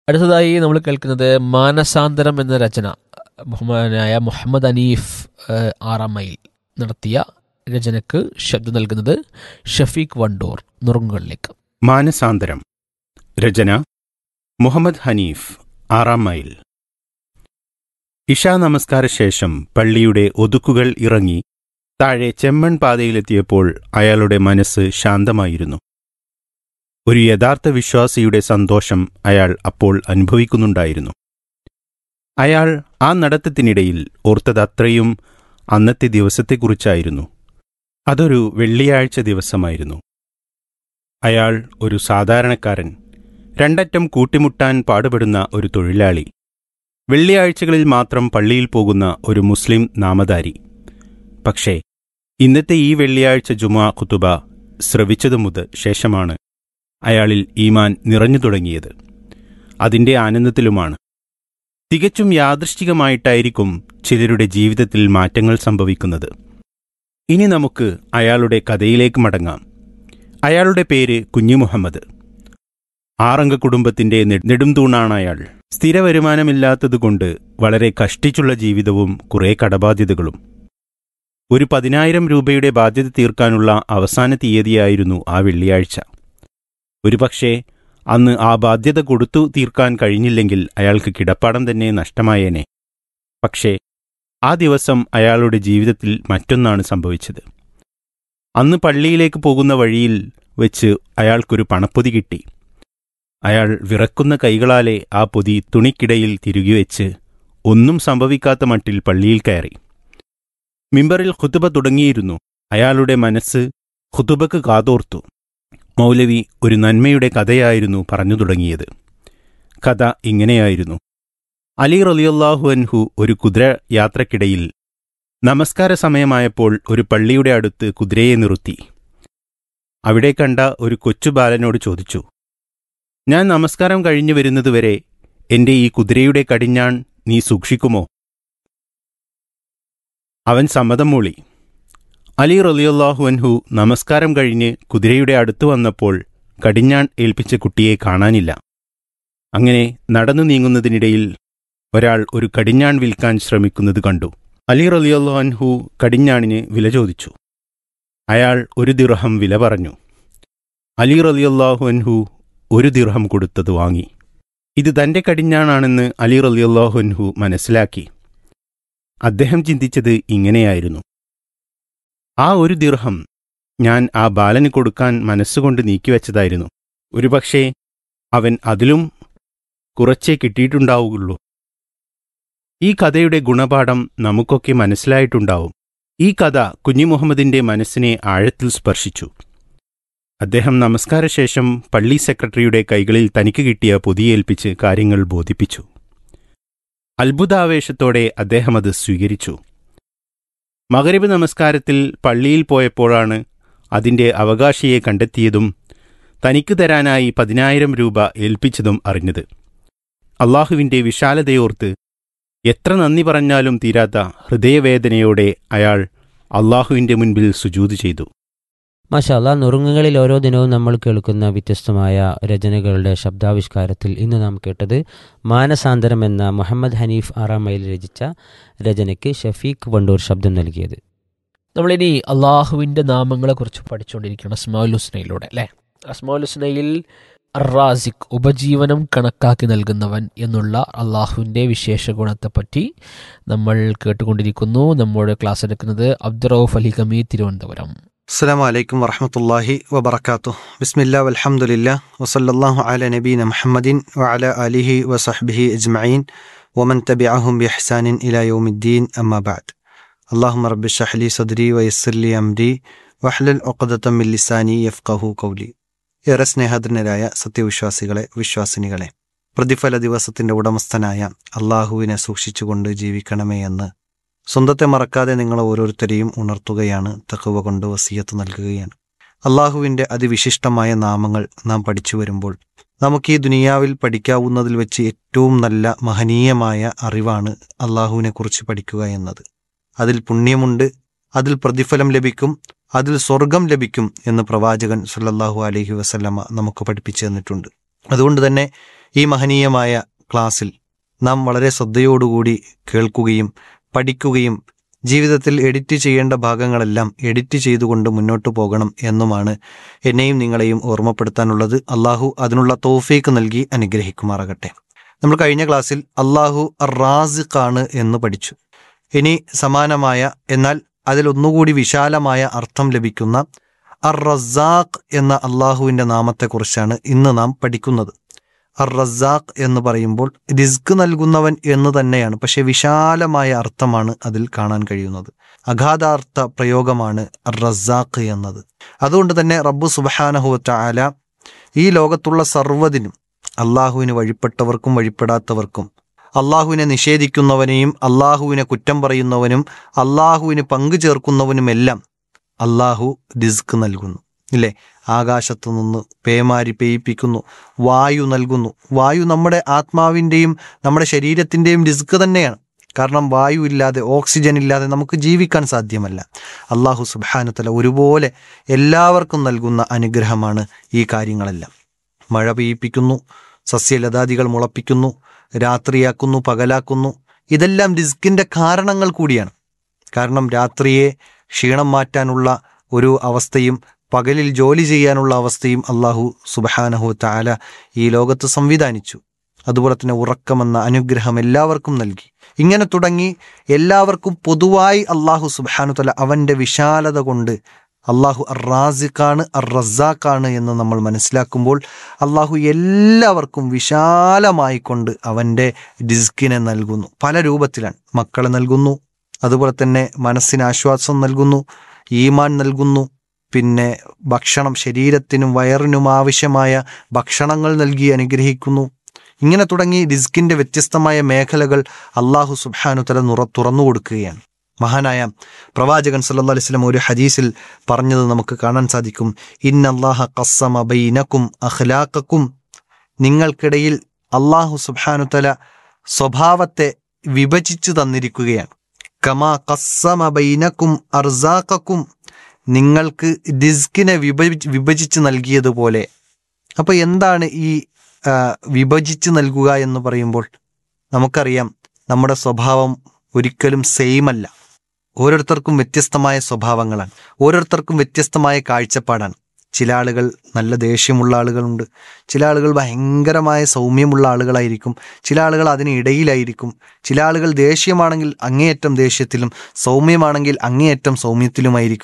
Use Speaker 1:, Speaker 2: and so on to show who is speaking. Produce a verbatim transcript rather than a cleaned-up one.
Speaker 1: അടുത്തതായി നമ്മൾ കേൾക്കുന്നത് മാനസാന്തരം എന്ന രചന ബഹുമാനായ മുഹമ്മദ് അനീഫ് ഏഹ്, ആറാം മൈൽ നടത്തിയ രചനയ്ക്ക് ശബ്ദം നൽകുന്നത് ഷഫീഖ് വണ്ടൂർ. നുറുങ്ങുകളിലേക്ക്.
Speaker 2: മാനസാന്തരം. രചന മുഹമ്മദ് ഹനീഫ് ആറാം മൈൽ. ഇശാ നമസ്കാര ശേഷം പള്ളിയുടെ ഒതുക്കുകൾ ഇറങ്ങി താഴെ ചെമ്മൺ പാതയിലെത്തിയപ്പോൾ അയാളുടെ മനസ്സ് ശാന്തമായിരുന്നു. ഒരു യഥാർത്ഥ വിശ്വാസിയുടെ സന്തോഷം അയാൾ അപ്പോൾ അനുഭവിക്കുന്നുണ്ടായിരുന്നു. അയാൾ ആ നടത്തത്തിനിടയിൽ ഓർത്തതത്രയും അന്നത്തെ ദിവസത്തെക്കുറിച്ചായിരുന്നു. അതൊരു വെള്ളിയാഴ്ച ദിവസമായിരുന്നു. അയാൾ ഒരു സാധാരണക്കാരൻ, രണ്ടറ്റം കൂട്ടിമുട്ടാൻ പാടുപെടുന്ന ഒരു തൊഴിലാളി, വെള്ളിയാഴ്ചകളിൽ മാത്രം പള്ളിയിൽ പോകുന്ന ഒരു മുസ്ലിം നാമധാരി. പക്ഷേ ഇന്നത്തെ ഈ വെള്ളിയാഴ്ച ജുമാ ഖുതുബ ശ്രവിച്ചതു മുതൽ ശേഷമാണ് അയാളിൽ ഈമാൻ നിറഞ്ഞു തുടങ്ങിയത്. അതിൻ്റെ ആനന്ദത്തിലുമാണ്. തികച്ചും യാദൃശ്ചികമായിട്ടായിരിക്കും ചിലരുടെ ജീവിതത്തിൽ മാറ്റങ്ങൾ സംഭവിക്കുന്നത്. ഇനി നമുക്ക് അയാളുടെ കഥയിലേക്ക് മടങ്ങാം. അയാളുടെ പേര് കുഞ്ഞു മുഹമ്മദ്. ആറംഗ കുടുംബത്തിന്റെ നെടുംതൂണാണ് അയാൾ. സ്ഥിര വരുമാനമില്ലാത്തതുകൊണ്ട് വളരെ കഷ്ടിച്ചുള്ള ജീവിതവും കുറേ കടബാധ്യതകളും. ഒരു പതിനായിരം രൂപയുടെ ബാധ്യത തീർക്കാനുള്ള അവസാന തീയതിയായിരുന്നു ആ വെള്ളിയാഴ്ച. ഒരുപക്ഷേ അന്ന് ആ ബാധ്യത കൊടുത്തു തീർക്കാൻ കഴിഞ്ഞില്ലെങ്കിൽ അയാൾക്ക് കിടപ്പാടം തന്നെ നഷ്ടമായേനെ. പക്ഷേ ആ ദിവസം അയാളുടെ ജീവിതത്തിൽ മറ്റൊന്നാണ് സംഭവിച്ചത്. അന്ന് പള്ളിയിലേക്ക് പോകുന്ന വഴിയിൽ വെച്ച് അയാൾക്കൊരു പണപ്പൊതി കിട്ടി. അയാൾ വിറക്കുന്ന കൈകളാലെ ആ പൊതി തുണിക്കിടയിൽ തിരുകിവെച്ച് ഒന്നും സംഭവിക്കാത്ത മട്ടിൽ പള്ളിയിൽ കയറി. മിമ്പറിൽ ഖുതുബ തുടങ്ങിയിരുന്നു. അയാളുടെ മനസ്സ് ഖുതുബക്ക് കാതോർത്തു. മൗലവി ഒരു നന്മയുടെ കഥയായിരുന്നു പറഞ്ഞു തുടങ്ങിയത്. കഥ ഇങ്ങനെയായിരുന്നു. അലി റളിയല്ലാഹു അൻഹു ഒരു കുതിര യാത്രക്കിടയിൽ നമസ്കാര സമയമായപ്പോൾ ഒരു പള്ളിയുടെ അടുത്ത് കുതിരയെ നിർത്തി. അവിടെ കണ്ട ഒരു കൊച്ചു ബാലനോട് ചോദിച്ചു, ഞാൻ നമസ്കാരം കഴിഞ്ഞു വരുന്നതുവരെ എന്റെ ഈ കുതിരയുടെ കടിഞ്ഞാൺ നീ സൂക്ഷിക്കുമോ? അവൻ സമ്മതം മൂളി. അലി റളിയല്ലാഹു അൻഹു നമസ്കാരം കഴിഞ്ഞ് കുതിരയുടെ അടുത്തു വന്നപ്പോൾ കടിഞ്ഞാൺ ഏൽപ്പിച്ച കുട്ടിയെ കാണാനില്ല. അങ്ങനെ നടന്നു നീങ്ങുന്നതിനിടയിൽ ഒരാൾ ഒരു കടിഞ്ഞാൺ വിൽക്കാൻ ശ്രമിക്കുന്നത് കണ്ടു. അലി റളിയല്ലാഹു അൻഹു കടിഞ്ഞാണിന് വില ചോദിച്ചു. അയാൾ ഒരു ദിർഹം വില പറഞ്ഞു. അലി റളിയല്ലാഹു അൻഹു ഒരു ദിർഹം കൊടുത്തത് വാങ്ങി. ഇത് തന്റെ കടിഞ്ഞാണാണെന്ന് അലി റളിയല്ലാഹു അൻഹു മനസ്സിലാക്കി. അദ്ദേഹം ചിന്തിച്ചത് ഇങ്ങനെയായിരുന്നു, ആ ഒരു ദിർഹം ഞാൻ ആ ബാലന് കൊടുക്കാൻ മനസ്സുകൊണ്ട് നീക്കിവെച്ചതായിരുന്നു. ഒരുപക്ഷേ അവൻ അതിലും കുറച്ചേ കിട്ടിയിട്ടുണ്ടാവുകയുള്ളൂ. ഈ കഥയുടെ ഗുണപാഠം നമുക്കൊക്കെ മനസ്സിലായിട്ടുണ്ടാവും. ഈ കഥ കുഞ്ഞു മുഹമ്മദിന്റെ മനസ്സിനെ ആഴത്തിൽ സ്പർശിച്ചു. അദ്ദേഹം നമസ്കാരശേഷം പള്ളി സെക്രട്ടറിയുടെ കൈകളിൽ തനിക്ക് കിട്ടിയ പൊതിയേൽപ്പിച്ച് കാര്യങ്ങൾ ബോധിപ്പിച്ചു. അത്ഭുതാവേശത്തോടെ അദ്ദേഹം അത് സ്വീകരിച്ചു. മഗ്‌രിബ് നമസ്കാരത്തിൽ പള്ളിയിൽ പോയപ്പോഴാണ് അതിന്റെ അവകാശിയെ കണ്ടെത്തിയതും തനിക്ക് തരാനായി പതിനായിരം രൂപ ഏൽപ്പിച്ചതും അറിഞ്ഞത്. അള്ളാഹുവിന്റെ വിശാലതയോർത്ത് എത്ര നന്ദി പറഞ്ഞാലും തീരാത്ത ഹൃദയവേദനയോടെ അയാൾ അള്ളാഹുവിന്റെ മുൻപിൽ സുജൂദ് ചെയ്തു.
Speaker 3: മാഷാ അല്ലാഹ്, നുറുങ്ങുകളിൽ ഓരോ ദിനവും നമ്മൾ കേൾക്കുന്ന വ്യത്യസ്തമായ രചനകളുടെ ശബ്ദാവിഷ്കാരത്തിൽ ഇന്ന് നാം കേട്ടത് മാനസാന്തരം എന്ന മുഹമ്മദ് ഹനീഫ് ആറാം മൈൽ രചിച്ച രചനയ്ക്ക് ഷഫീഖ് വണ്ടൂർ ശബ്ദം നൽകിയത്.
Speaker 1: നമ്മളിനി അള്ളാഹുവിൻ്റെ നാമങ്ങളെക്കുറിച്ച് പഠിച്ചുകൊണ്ടിരിക്കുകയാണ് അസ്മാഉൽ ഹുസ്നയിലൂടെ, അല്ലേ? അസ്മാഉൽ ഹുസ്നയിൽ അർ-റാസിഖ്, ഉപജീവനം കണക്കാക്കി നൽകുന്നവൻ എന്നുള്ള അള്ളാഹുവിൻ്റെ വിശേഷ ഗുണത്തെപ്പറ്റി നമ്മൾ കേട്ടുകൊണ്ടിരിക്കുന്നു. നമ്മുടെ ക്ലാസ് എടുക്കുന്നത് അബ്ദുറൌഫ് അലി കമി, തിരുവനന്തപുരം.
Speaker 4: അസ്സലാമു അലൈക്കും വറഹ്മത്തുള്ളാഹി വബറകാതുഹു. ബിസ്മില്ലാ വൽഹംദുലില്ലാ വസല്ലല്ലാഹു അലാ നബീന മുഹമ്മദിൻ വഅലാ ആലിഹി വസഹ്ബിഹി അജ്മഈൻ വമൻ തബിഅഹും ബിഇഹ്സാനിൻ ഇലാ യൗമിദ്ദീൻ, അമ്മാ ബഅദ്. അല്ലാഹുമ്മ റബ്ബി ഇശ്റഹ് ലി സദ്രി വയസ്സിർ ലി അംരി വഹ്ലുൽ ഉഖ്ദതം മിൻ ലിസാനി യഫ്ഖഹു ഖൗലി. ഏറെ സ്നേഹധന്യരായ സത്യവിശ്വാസികളെ, വിശ്വാസിനികളെ, പ്രതിഫല ദിവസത്തിന്റെ ഉടമസ്ഥനായ അള്ളാഹുവിനെ സൂക്ഷിച്ചുകൊണ്ട് ജീവിക്കണമേ എന്ന് സ്വന്തത്തെ മറക്കാതെ നിങ്ങൾ ഓരോരുത്തരെയും ഉണർത്തുകയാണ്, തഖ്വ കൊണ്ട് വസിയത്ത് നൽകുകയാണ്. അള്ളാഹുവിൻ്റെ അതിവിശിഷ്ടമായ നാമങ്ങൾ നാം പഠിച്ചു വരുമ്പോൾ നമുക്ക് ഈ ദുനിയാവിൽ പഠിക്കാവുന്നതിൽ വെച്ച് ഏറ്റവും നല്ല മഹനീയമായ അറിവാണ് അള്ളാഹുവിനെക്കുറിച്ച് പഠിക്കുക എന്നത്. അതിൽ പുണ്യമുണ്ട്, അതിൽ പ്രതിഫലം ലഭിക്കും, അതിൽ സ്വർഗം ലഭിക്കും എന്ന് പ്രവാചകൻ സല്ലല്ലാഹു അലൈഹി വസല്ലമ നമുക്ക് പഠിപ്പിച്ചു തന്നിട്ടുണ്ട്. അതുകൊണ്ട് തന്നെ ഈ മഹനീയമായ ക്ലാസ്സിൽ നാം വളരെ ശ്രദ്ധയോടുകൂടി കേൾക്കുകയും പഠിക്കുകയും ജീവിതത്തിൽ എഡിറ്റ് ചെയ്യേണ്ട ഭാഗങ്ങളെല്ലാം എഡിറ്റ് ചെയ്തുകൊണ്ട് മുന്നോട്ട് പോകണം എന്നുമാണ് എന്നെയും നിങ്ങളെയും ഓർമ്മപ്പെടുത്താനുള്ളത്. അള്ളാഹു അതിനുള്ള തൗഫീക്ക് നൽകി അനുഗ്രഹിക്കുമാറാകട്ടെ. നമ്മൾ കഴിഞ്ഞ ക്ലാസ്സിൽ അള്ളാഹു റാസിഖാണ് എന്ന് പഠിച്ചു. ഇനി സമാനമായ എന്നാൽ അതിലൊന്നുകൂടി വിശാലമായ അർത്ഥം ലഭിക്കുന്ന അർ റസാഖ് എന്ന അള്ളാഹുവിൻ്റെ നാമത്തെക്കുറിച്ചാണ് ഇന്ന് നാം പഠിക്കുന്നത്. അർ റസാഖ് എന്ന് പറയുമ്പോൾ റിസ്ക് നൽകുന്നവൻ എന്ന് തന്നെയാണ്, പക്ഷെ വിശാലമായ അർത്ഥമാണ് അതിൽ കാണാൻ കഴിയുന്നത്. അഗാധാർത്ഥ പ്രയോഗമാണ് അർ റസാഖ് എന്നത്. അതുകൊണ്ട് തന്നെ റബ്ബു സുബ്ഹാനഹു വ തആല ഈ ലോകത്തുള്ള സർവ്വതിനും, അള്ളാഹുവിന് വഴിപ്പെട്ടവർക്കും വഴിപ്പെടാത്തവർക്കും, അള്ളാഹുവിനെ നിഷേധിക്കുന്നവനെയും അള്ളാഹുവിനെ കുറ്റം പറയുന്നവനും അള്ളാഹുവിന് പങ്കു ചേർക്കുന്നവനുമെല്ലാം അള്ളാഹു റിസ്ക് നൽകുന്നു. ഇല്ലേ? ആകാശത്തു നിന്ന് പേമാരി പെയ്യിപ്പിക്കുന്നു, വായു നൽകുന്നു. വായു നമ്മുടെ ആത്മാവിൻ്റെയും നമ്മുടെ ശരീരത്തിൻ്റെയും റിസ്ക് തന്നെയാണ്. കാരണം വായു ഇല്ലാതെ, ഓക്സിജൻ ഇല്ലാതെ നമുക്ക് ജീവിക്കാൻ സാധ്യമല്ല. അള്ളാഹു സുബ്ഹാനഹു വ തആല ഒരുപോലെ എല്ലാവർക്കും നൽകുന്ന അനുഗ്രഹമാണ് ഈ കാര്യങ്ങളെല്ലാം. മഴ പെയ്യിപ്പിക്കുന്നു, സസ്യലതാദികൾ മുളപ്പിക്കുന്നു, രാത്രിയാക്കുന്നു, പകലാക്കുന്നു. ഇതെല്ലാം റിസ്കിൻ്റെ കാരണങ്ങൾ കൂടിയാണ്. കാരണം രാത്രിയെ ക്ഷീണം മാറ്റാനുള്ള ഒരു അവസ്ഥയും പകലിൽ ജോലി ചെയ്യാനുള്ള അവസ്ഥയും അള്ളാഹു സുബ്ഹാനഹു വ തആല ഈ ലോകത്ത് സംവിധാനിച്ചു. അതുപോലെ തന്നെ ഉറക്കമെന്ന അനുഗ്രഹം എല്ലാവർക്കും നൽകി. ഇങ്ങനെ തുടങ്ങി എല്ലാവർക്കും പൊതുവായി അള്ളാഹു സുബ്ഹാനഹു വ തആല അവൻ്റെ വിശാലത കൊണ്ട് അള്ളാഹു അർ റാസിഖാണ്, അർ റസാഖാണ് എന്ന് നമ്മൾ മനസ്സിലാക്കുമ്പോൾ അള്ളാഹു എല്ലാവർക്കും വിശാലമായി കൊണ്ട് അവൻ്റെ റിസ്കിനെ നൽകുന്നു. പല രൂപത്തിലാണ്. മക്കളെ നൽകുന്നു, അതുപോലെ തന്നെ മനസ്സിന് ആശ്വാസം നൽകുന്നു, ഈമാൻ നൽകുന്നു, പിന്നെ ഭക്ഷണം, ശരീരത്തിനും വയറിനും ആവശ്യമായ ഭക്ഷണങ്ങൾ നൽകി അനുഗ്രഹിക്കുന്നു. ഇങ്ങനെ തുടങ്ങി റിസ്കിൻ്റെ വ്യത്യസ്തമായ മേഖലകൾ അള്ളാഹു സുബ്ഹാനഹു വ തആല നുറ തുറന്നു കൊടുക്കുകയാണ്. മഹാനായ പ്രവാചകൻ സല്ലല്ലാഹു അലൈഹി വസല്ലം ഒരു ഹദീസിൽ പറഞ്ഞത് നമുക്ക് കാണാൻ സാധിക്കും. ഇന്നല്ലാഹ ഖസ്സമ ബൈനക്കും അഖ്ലാഖക്കും, നിങ്ങൾക്കിടയിൽ അള്ളാഹു സുബ്ഹാനഹു വ തആല സ്വഭാവത്തെ വിഭജിച്ചു തന്നിരിക്കുകയാണ്. കമാ ഖസ്സമ ബൈനക്കും അർസാഖക്കും, നിങ്ങൾക്ക് റിസ്കിനെ വിഭജി വിഭജിച്ച് നൽകിയതുപോലെ. അപ്പോൾ എന്താണ് ഈ വിഭജിച്ച് നൽകുക എന്ന് പറയുമ്പോൾ? നമുക്കറിയാം നമ്മുടെ സ്വഭാവം ഒരിക്കലും സെയിം അല്ല. ഓരോരുത്തർക്കും വ്യത്യസ്തമായ സ്വഭാവങ്ങളാണ്, ഓരോരുത്തർക്കും വ്യത്യസ്തമായ കാഴ്ചപ്പാടാണ്. ചില ആളുകൾ നല്ല ദേഷ്യമുള്ള ആളുകളുണ്ട്, ചില ആളുകൾ ഭയങ്കരമായ സൗമ്യമുള്ള ആളുകളായിരിക്കും, ചില ആളുകൾ അതിനിടയിലായിരിക്കും. ചില ആളുകൾ ദേഷ്യമാണെങ്കിൽ അങ്ങേയറ്റം ദേഷ്യത്തിലും സൗമ്യമാണെങ്കിൽ അങ്ങേയറ്റം സൗമ്യത്തിലുമായിരിക്കും.